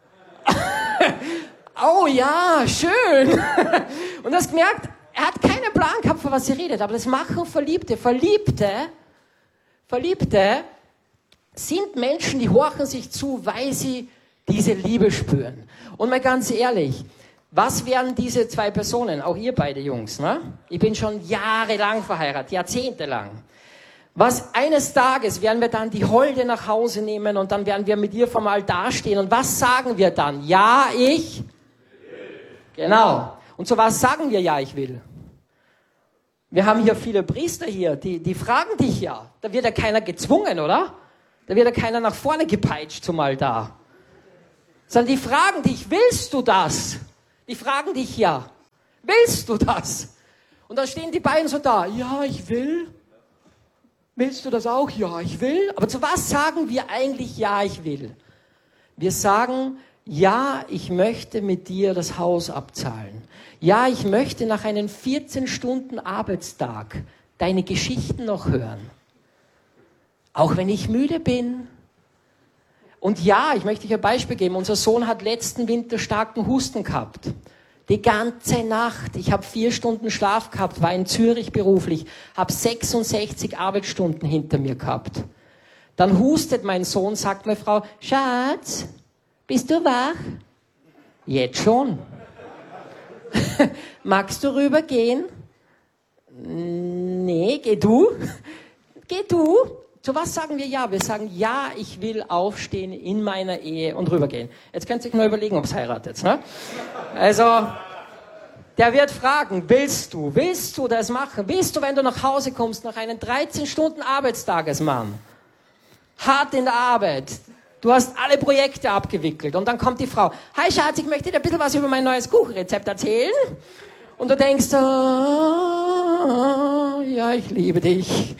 Oh ja, schön. Und du hast gemerkt, er hat keinen Plan gehabt, von was sie redet, aber das machen Verliebte. Verliebte, Verliebte sind Menschen, die horchen sich zu, weil sie diese Liebe spüren. Und mal ganz ehrlich, was wären diese zwei Personen, auch ihr beide Jungs, ne? Ich bin schon jahrelang verheiratet, jahrzehntelang. Was eines Tages werden wir dann die Holde nach Hause nehmen und dann werden wir mit ihr vom Altar stehen und was sagen wir dann? Ja, ich will. Genau. Und so was sagen wir, ja, ich will. Wir haben hier viele Priester hier, die, die fragen dich ja. Da wird ja keiner gezwungen, oder? Da wird ja keiner nach vorne gepeitscht zum Altar. Sondern die fragen dich, willst du das? Die fragen dich ja, willst du das? Und dann stehen die beiden so da, ja, ich will. Willst du das auch? Ja, ich will. Aber zu was sagen wir eigentlich, ja, ich will? Wir sagen, ja, ich möchte mit dir das Haus abzahlen. Ja, ich möchte nach einem vierzehn Stunden Arbeitstag deine Geschichten noch hören. Auch wenn ich müde bin. Und ja, ich möchte euch ein Beispiel geben. Unser Sohn hat letzten Winter starken Husten gehabt. Die ganze Nacht. Ich habe vier Stunden Schlaf gehabt, war in Zürich beruflich, habe sechsundsechzig Arbeitsstunden hinter mir gehabt. Dann hustet mein Sohn, sagt meine Frau, Schatz, bist du wach? Jetzt schon. Magst du rübergehen? Nee, geh du. Geh du. Zu was sagen wir ja? Wir sagen, ja, ich will aufstehen in meiner Ehe und rübergehen. Jetzt könnt ihr euch mal überlegen, ob es heiratet. Ne? Also, der wird fragen, willst du, willst du das machen? Willst du, wenn du nach Hause kommst, nach einem dreizehn Stunden Arbeitstagesmann, hart in der Arbeit, du hast alle Projekte abgewickelt und dann kommt die Frau, hi Schatz, ich möchte dir ein bisschen was über mein neues Kuchenrezept erzählen. Und du denkst, oh, ja, ich liebe dich.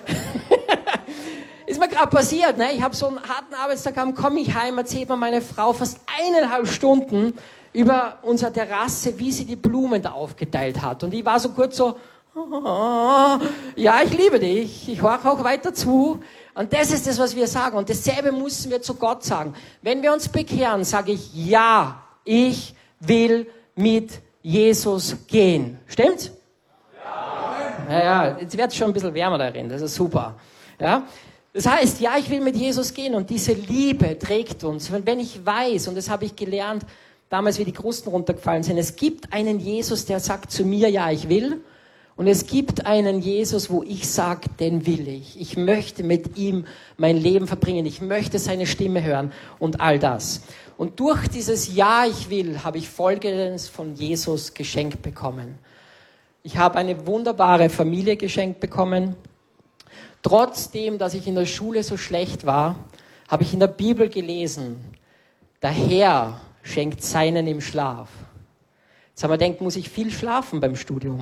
Ist mir gerade passiert, ne? Ich habe so einen harten Arbeitstag gehabt, komme ich heim, erzählt mir meine Frau fast eineinhalb Stunden über unsere Terrasse, wie sie die Blumen da aufgeteilt hat. Und ich war so kurz so, oh, ja, ich liebe dich, ich horche auch weiter zu. Und das ist das, was wir sagen. Und dasselbe müssen wir zu Gott sagen. Wenn wir uns bekehren, sage ich, ja, ich will mit Jesus gehen. Stimmt's? Ja. Ja, ja, jetzt wird es schon ein bisschen wärmer darin, das ist super. Ja? Das heißt, ja, ich will mit Jesus gehen und diese Liebe trägt uns. Und wenn ich weiß, und das habe ich gelernt, damals, wie die Krusten runtergefallen sind, es gibt einen Jesus, der sagt zu mir, ja, ich will. Und es gibt einen Jesus, wo ich sage, den will ich. Ich möchte mit ihm mein Leben verbringen. Ich möchte seine Stimme hören und all das. Und durch dieses Ja, ich will, habe ich Folgendes von Jesus geschenkt bekommen. Ich habe eine wunderbare Familie geschenkt bekommen. Trotzdem, dass ich in der Schule so schlecht war, habe ich in der Bibel gelesen, der Herr schenkt seinen im Schlaf. Jetzt haben wir gedacht, muss ich viel schlafen beim Studium.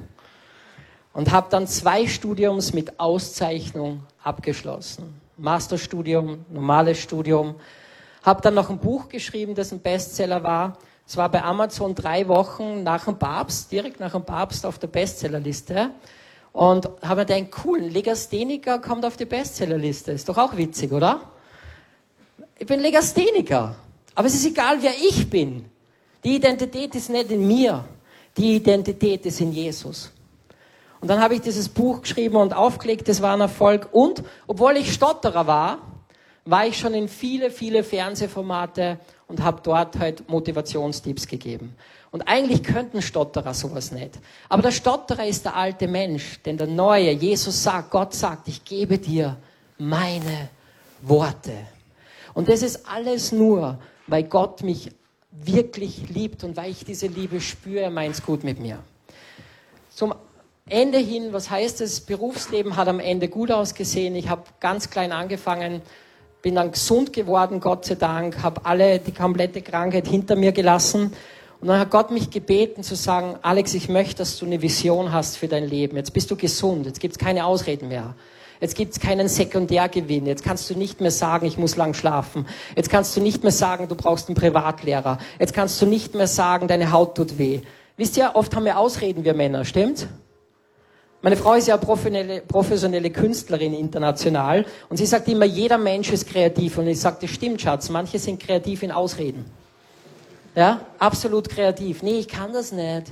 Und habe dann zwei Studiums mit Auszeichnung abgeschlossen. Masterstudium, normales Studium. Habe dann noch ein Buch geschrieben, das ein Bestseller war. Es war bei Amazon drei Wochen nach dem Papst, direkt nach dem Papst auf der Bestsellerliste. Und habe mir gedacht, cool, ein Legastheniker kommt auf die Bestsellerliste. Ist doch auch witzig, oder? Ich bin Legastheniker. Aber es ist egal, wer ich bin. Die Identität ist nicht in mir. Die Identität ist in Jesus. Und dann habe ich dieses Buch geschrieben und aufgelegt. Das war ein Erfolg. Und, obwohl ich Stotterer war, war ich schon in viele, viele Fernsehformate und habe dort halt Motivationstipps gegeben. Und eigentlich könnten Stotterer sowas nicht. Aber der Stotterer ist der alte Mensch, denn der Neue, Jesus sagt, Gott sagt, ich gebe dir meine Worte. Und das ist alles nur, weil Gott mich wirklich liebt und weil ich diese Liebe spüre, er meint's gut mit mir. Zum Ende hin, was heißt es? Berufsleben hat am Ende gut ausgesehen. Ich habe ganz klein angefangen, bin dann gesund geworden, Gott sei Dank, habe alle die komplette Krankheit hinter mir gelassen. Und dann hat Gott mich gebeten zu sagen, Alex, ich möchte, dass du eine Vision hast für dein Leben. Jetzt bist du gesund, jetzt gibt's keine Ausreden mehr. Jetzt gibt's keinen Sekundärgewinn. Jetzt kannst du nicht mehr sagen, ich muss lang schlafen. Jetzt kannst du nicht mehr sagen, du brauchst einen Privatlehrer. Jetzt kannst du nicht mehr sagen, deine Haut tut weh. Wisst ihr, oft haben wir Ausreden, wir Männer, stimmt's? Meine Frau ist ja professionelle, professionelle Künstlerin international und sie sagt immer, jeder Mensch ist kreativ. Und ich sage, das stimmt, Schatz, manche sind kreativ in Ausreden. Ja, absolut kreativ. Nee, ich kann das nicht.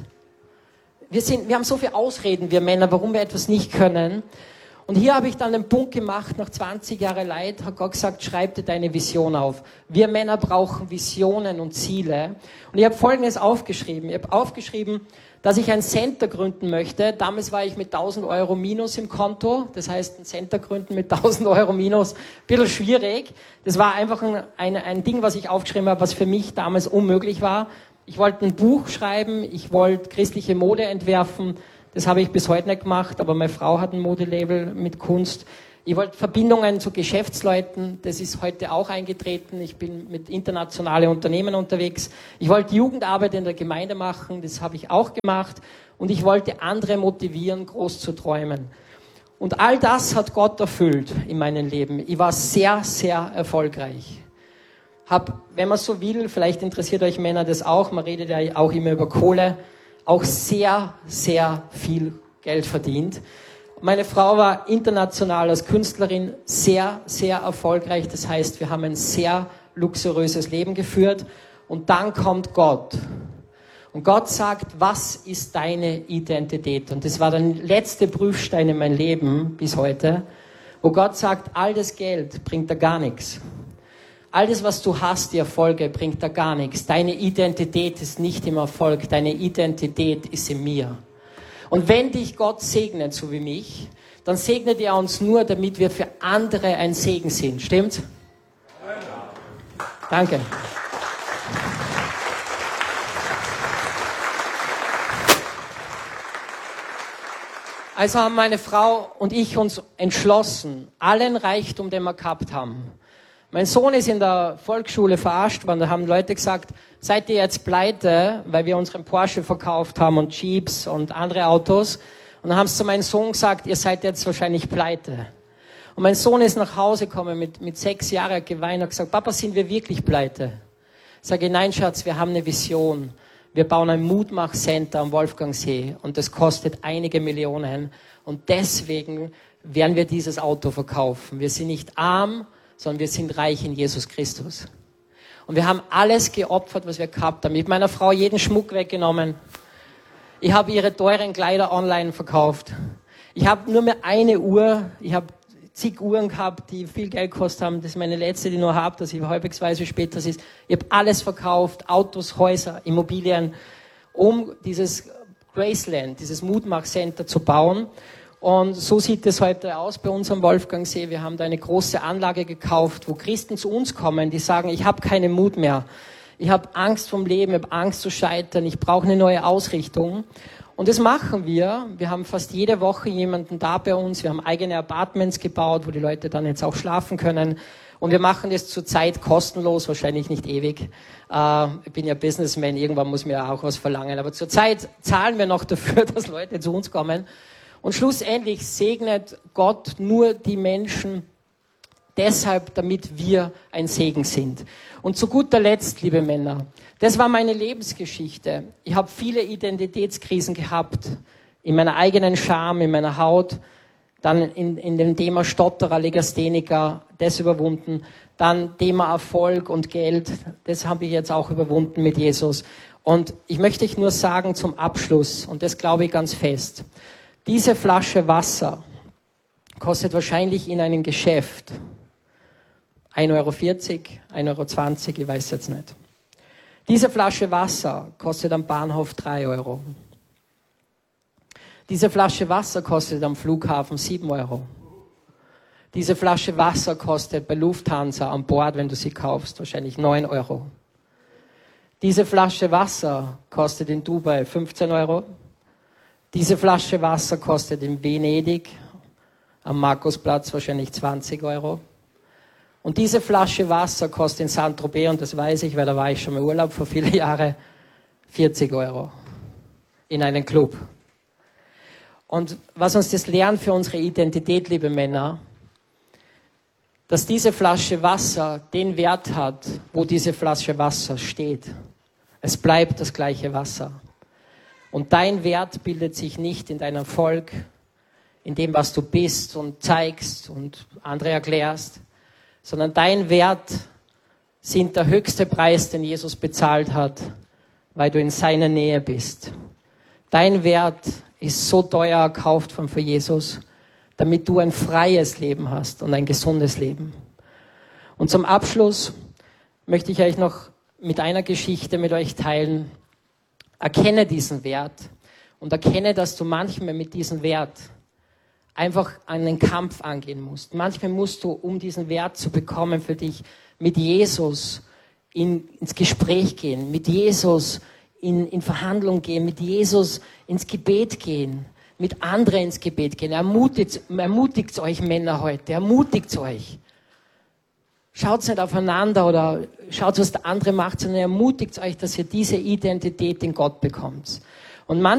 Wir sind, wir haben so viele Ausreden, wir Männer, warum wir etwas nicht können. Und hier habe ich dann den Punkt gemacht, nach zwanzig Jahren Leid, hat Gott gesagt, schreib dir deine Vision auf. Wir Männer brauchen Visionen und Ziele. Und ich habe Folgendes aufgeschrieben. Ich habe aufgeschrieben, dass ich ein Center gründen möchte. Damals war ich mit tausend Euro minus im Konto. Das heißt, ein Center gründen mit tausend Euro minus, ein bisschen schwierig. Das war einfach ein, ein, ein Ding, was ich aufgeschrieben habe, was für mich damals unmöglich war. Ich wollte ein Buch schreiben, ich wollte christliche Mode entwerfen. Das habe ich bis heute nicht gemacht, aber meine Frau hat ein Modelabel mit Kunst. Ich wollte Verbindungen zu Geschäftsleuten, das ist heute auch eingetreten. Ich bin mit internationalen Unternehmen unterwegs. Ich wollte Jugendarbeit in der Gemeinde machen, das habe ich auch gemacht. Und ich wollte andere motivieren, groß zu träumen. Und all das hat Gott erfüllt in meinem Leben. Ich war sehr, sehr erfolgreich. Hab, wenn man so will, vielleicht interessiert euch Männer das auch, man redet ja auch immer über Kohle, auch sehr, sehr viel Geld verdient. Meine Frau war international als Künstlerin sehr, sehr erfolgreich. Das heißt, wir haben ein sehr luxuriöses Leben geführt. Und dann kommt Gott. Und Gott sagt, was ist deine Identität? Und das war der letzte Prüfstein in meinem Leben bis heute, wo Gott sagt, all das Geld bringt dir gar nichts. All das, was du hast, die Erfolge, bringt dir gar nichts. Deine Identität ist nicht im Erfolg. Deine Identität ist in mir. Und wenn dich Gott segnet, so wie mich, dann segnet er uns nur, damit wir für andere ein Segen sind. Stimmt's? Danke. Also haben meine Frau und ich uns entschlossen, allen Reichtum, den wir gehabt haben. Mein Sohn ist in der Volksschule verarscht worden, da haben Leute gesagt, seid ihr jetzt pleite, weil wir unseren Porsche verkauft haben und Jeeps und andere Autos. Und dann haben sie zu meinem Sohn gesagt, ihr seid jetzt wahrscheinlich pleite. Und mein Sohn ist nach Hause gekommen mit, mit sechs Jahren geweint und gesagt, Papa, sind wir wirklich pleite? Ich sage, nein, Schatz, wir haben eine Vision. Wir bauen ein Mutmach-Center am Wolfgangsee und das kostet einige Millionen. Und deswegen werden wir dieses Auto verkaufen. Wir sind nicht arm, sondern wir sind reich in Jesus Christus. Und wir haben alles geopfert, was wir gehabt haben. Mit meiner Frau jeden Schmuck weggenommen. Ich habe ihre teuren Kleider online verkauft. Ich habe nur mehr eine Uhr. Ich habe zig Uhren gehabt, die viel Geld gekostet haben. Das ist meine letzte, die ich noch habe, dass ich halbwegs weiß, wie spät das ist. Ich habe alles verkauft, Autos, Häuser, Immobilien, um dieses Graceland, dieses Mutmach-Center zu bauen. Und so sieht es heute aus bei uns am Wolfgangsee. Wir haben da eine große Anlage gekauft, wo Christen zu uns kommen, die sagen, ich habe keinen Mut mehr. Ich habe Angst vom Leben, ich habe Angst zu scheitern, ich brauche eine neue Ausrichtung. Und das machen wir. Wir haben fast jede Woche jemanden da bei uns. Wir haben eigene Apartments gebaut, wo die Leute dann jetzt auch schlafen können. Und wir machen das zurzeit kostenlos, wahrscheinlich nicht ewig. Äh, ich bin ja Businessman, irgendwann muss mir ja auch was verlangen. Aber zurzeit zahlen wir noch dafür, dass Leute zu uns kommen. Und schlussendlich segnet Gott nur die Menschen deshalb, damit wir ein Segen sind. Und zu guter Letzt, liebe Männer, das war meine Lebensgeschichte. Ich habe viele Identitätskrisen gehabt, in meiner eigenen Scham, in meiner Haut, dann in, in dem Thema Stotterer, Legastheniker, das überwunden, dann Thema Erfolg und Geld, das habe ich jetzt auch überwunden mit Jesus. Und ich möchte euch nur sagen zum Abschluss, und das glaube ich ganz fest, diese Flasche Wasser kostet wahrscheinlich in einem Geschäft ein Euro vierzig, ein Euro zwanzig, ich weiß jetzt nicht. Diese Flasche Wasser kostet am Bahnhof drei Euro. Diese Flasche Wasser kostet am Flughafen sieben Euro. Diese Flasche Wasser kostet bei Lufthansa an Bord, wenn du sie kaufst, wahrscheinlich neun Euro. Diese Flasche Wasser kostet in Dubai fünfzehn Euro. Diese Flasche Wasser kostet in Venedig am Markusplatz wahrscheinlich zwanzig Euro. Und diese Flasche Wasser kostet in Saint-Tropez, und das weiß ich, weil da war ich schon mal Urlaub vor vielen Jahren, vierzig Euro. In einem Club. Und was uns das lernt für unsere Identität, liebe Männer, dass diese Flasche Wasser den Wert hat, wo diese Flasche Wasser steht. Es bleibt das gleiche Wasser. Und dein Wert bildet sich nicht in deinem Erfolg, in dem, was du bist und zeigst und andere erklärst, sondern dein Wert sind der höchste Preis, den Jesus bezahlt hat, weil du in seiner Nähe bist. Dein Wert ist so teuer erkauft von für Jesus, damit du ein freies Leben hast und ein gesundes Leben. Und zum Abschluss möchte ich euch noch mit einer Geschichte mit euch teilen. Erkenne diesen Wert und erkenne, dass du manchmal mit diesem Wert einfach einen Kampf angehen musst. Manchmal musst du, um diesen Wert zu bekommen für dich, mit Jesus in, ins Gespräch gehen, mit Jesus in, in Verhandlung gehen, mit Jesus ins Gebet gehen, mit anderen ins Gebet gehen. Ermutigt, ermutigt euch Männer heute, ermutigt euch. Schaut nicht aufeinander oder schaut, was der andere macht, sondern ermutigt euch, dass ihr diese Identität in Gott bekommt. Und manchmal